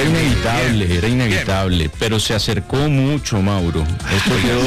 Era inevitable, pero se acercó mucho, Mauro. Esto quedó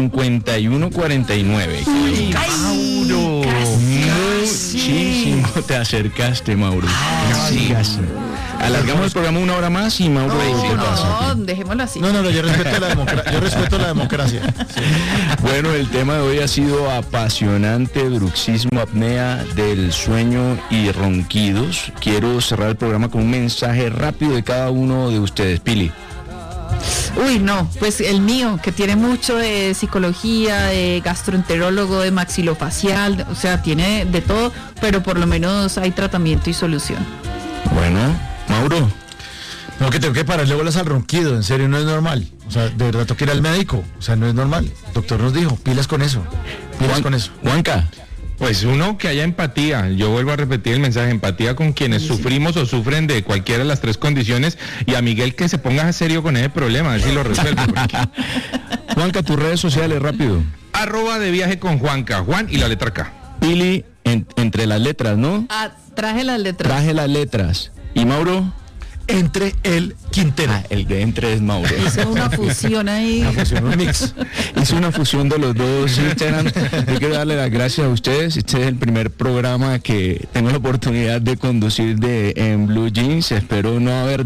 51-49. Mauro. Muchísimo te acercaste, Mauro. Casi. Alargamos el programa una hora más y Mauro... No, dejémoslo así. No, yo respeto la democracia. Sí. Bueno, el tema de hoy ha sido apasionante: bruxismo, apnea del sueño y ronquidos. Quiero cerrar el programa con un mensaje rápido de cada uno de ustedes. Pili. Uy, no, pues el mío, que tiene mucho de psicología, de gastroenterólogo, de maxilofacial, o sea, tiene de todo, pero por lo menos hay tratamiento y solución. Bueno, Mauro. No, que tengo que pararle bolas al ronquido, en serio, no es normal. O sea, de verdad tengo que ir al médico, o sea, no es normal. El doctor nos dijo, pilas con eso. Juanca. Pues uno, que haya empatía. Yo vuelvo a repetir el mensaje: empatía con quienes sufrimos o sufren de cualquiera de las tres condiciones, y a Miguel que se ponga serio con ese problema, a ver si lo resuelve. Juanca, tus redes sociales, rápido. @deviaje con Juanca, Juan y la letra K. Pili, entre las letras, ¿no? Traje las letras. Traje las letras. ¿Y Mauro? Entre el Quintero. El de entre es Mauro. Hizo una fusión ahí. Un mix. Hizo una fusión de los dos. Yo quiero darle las gracias a ustedes. Este es el primer programa que tengo la oportunidad de conducir en Blue Jeans. Espero no haber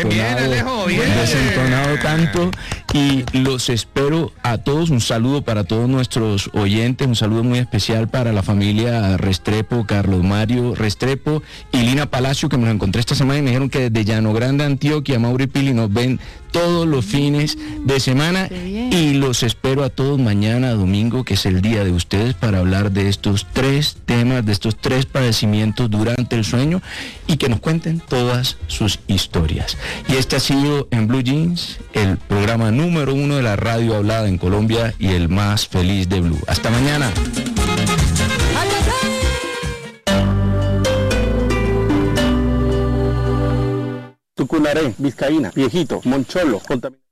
desentonado tanto, y los espero a todos. Un saludo para todos nuestros oyentes, un saludo muy especial para la familia Restrepo, Carlos Mario Restrepo y Lina Palacio, que me los encontré esta semana y me dijeron que desde Llano Grande, Antioquia, Mauro y Pili nos ven todos los fines de semana, y los espero a todos mañana domingo, que es el día de ustedes, para hablar de estos tres temas, de estos tres padecimientos durante el sueño, y que nos cuenten todas sus historias. Y este ha sido en Blue Jeans, el programa número 1 de la radio hablada en Colombia y el más feliz de Blue. Hasta mañana. Tucunaré, Vizcaína, Viejito, Moncholo, contaminación.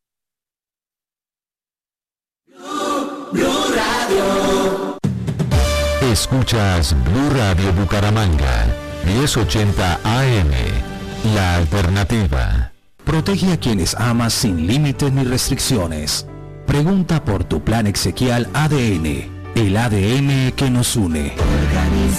Blue Radio. Escuchas Blue Radio Bucaramanga, 1080 AM, la alternativa. Protege a quienes amas sin límites ni restricciones. Pregunta por tu plan exequial ADN, el ADN que nos une.